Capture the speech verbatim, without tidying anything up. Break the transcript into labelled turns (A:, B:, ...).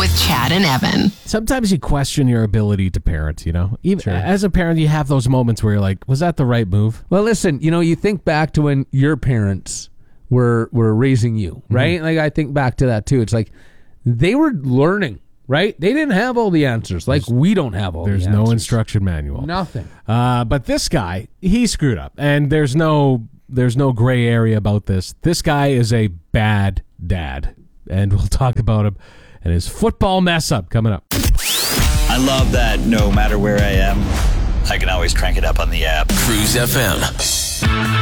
A: with Chad and Evan.
B: Sometimes you question your ability to parent, you know? Even
C: Sure.
B: as a parent, you have those moments where you're like, was that the right move?
C: Well, listen, you know, you think back to when your parents were were raising you, right? Mm-hmm. Like, I think back to that, too. It's like they were learning, right? They didn't have all the answers. Like, there's, we don't have all the answers.
B: There's no instruction manual.
C: Nothing.
B: Uh, but this guy, he screwed up. And there's no there's no gray area about this. This guy is a bad dad. And we'll talk about him and his football mess up coming up.
D: I love that no matter where I am, I can always crank it up on the app.
E: Cruise F M.